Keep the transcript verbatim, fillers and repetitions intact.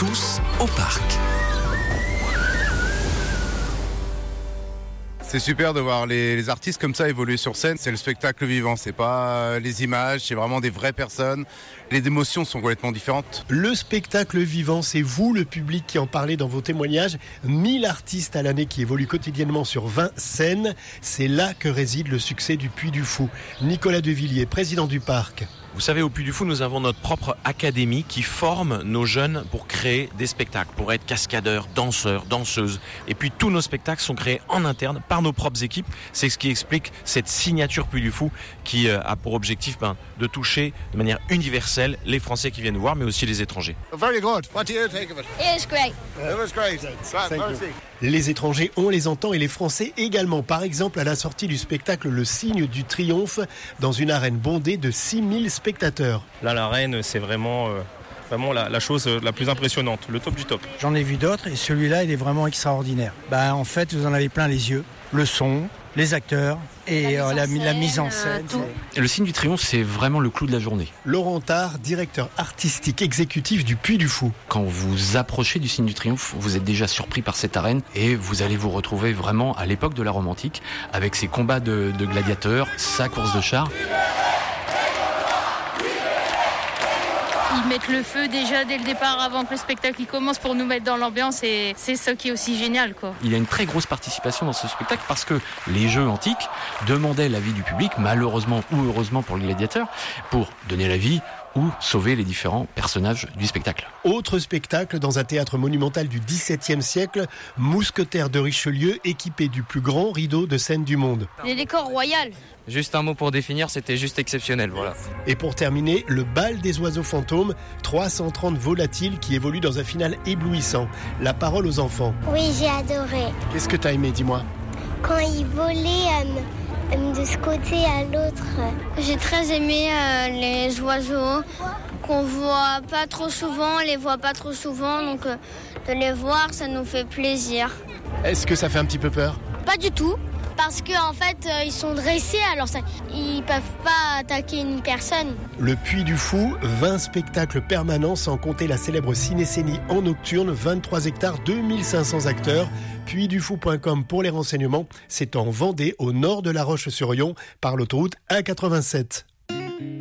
tous au parc. C'est super de voir les, les artistes comme ça évoluer sur scène. C'est le spectacle vivant, c'est pas les images, c'est vraiment des vraies personnes. Les émotions sont complètement différentes. Le spectacle vivant, c'est vous, le public, qui en parlez dans vos témoignages. mille artistes à l'année qui évoluent quotidiennement sur vingt scènes. C'est là que réside le succès du Puy du Fou. Nicolas Devilliers, président du parc. Vous savez, au Puy du Fou, nous avons notre propre académie qui forme nos jeunes pour créer des spectacles, pour être cascadeurs, danseurs, danseuses. Et puis tous nos spectacles sont créés en interne par nos propres équipes. C'est ce qui explique cette signature Puy du Fou qui a pour objectif ben, de toucher de manière universelle les Français qui viennent voir, mais aussi les étrangers. Very good. What do you think of it? It was great. It was great. Thank you. Les étrangers, on les entend, et les Français également. Par exemple, à la sortie du spectacle Le Signe du Triomphe, dans une arène bondée de six mille spectateurs. Là, l'arène, c'est vraiment, euh, vraiment la, la chose la plus impressionnante, le top du top. J'en ai vu d'autres, et celui-là, il est vraiment extraordinaire. Bah, en fait, vous en avez plein les yeux. Le son, les acteurs et la, euh, mise, la, la mise en scène. Euh, le Signe du Triomphe, c'est vraiment le clou de la journée. Laurent Tard, directeur artistique exécutif du Puy du Fou. Quand vous approchez du Signe du Triomphe, vous êtes déjà surpris par cette arène et vous allez vous retrouver vraiment à l'époque de la Rome antique avec ses combats de, de gladiateurs, sa course de chars. Ils mettent le feu déjà dès le départ avant que le spectacle il commence pour nous mettre dans l'ambiance, et c'est ça qui est aussi génial, quoi. Il y a une très grosse participation dans ce spectacle parce que les jeux antiques demandaient l'avis du public, malheureusement ou heureusement pour le gladiateur, pour donner l'avis ou sauver les différents personnages du spectacle. Autre spectacle dans un théâtre monumental du dix-septième siècle, Mousquetaires de Richelieu, équipé du plus grand rideau de scène du monde. Les décors royaux. Juste un mot pour définir, c'était juste exceptionnel, voilà. Et pour terminer, le bal des oiseaux fantômes, trois cent trente volatiles qui évoluent dans un final éblouissant. La parole aux enfants. Oui, j'ai adoré. Qu'est-ce que t'as aimé, dis-moi? Quand ils volaient euh, de ce côté à l'autre. J'ai très aimé euh, les oiseaux qu'on voit pas trop souvent, on les voit pas trop souvent, donc euh, de les voir, ça nous fait plaisir. Est-ce que ça fait un petit peu peur? Pas du tout. Parce qu'en en fait, euh, ils sont dressés, alors ça, ils peuvent pas attaquer une personne. Le Puy du Fou, vingt spectacles permanents, sans compter la célèbre cinécénie en nocturne, vingt-trois hectares, deux mille cinq cents acteurs. puy du fou point com pour les renseignements. C'est en Vendée, au nord de La Roche-sur-Yon, par l'autoroute A quatre-vingt-sept.